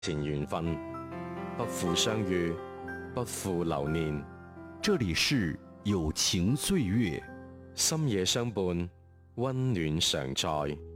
前緣分，不負相遇，不負流年。 这里是友情岁月， 深夜相伴，溫暖常在。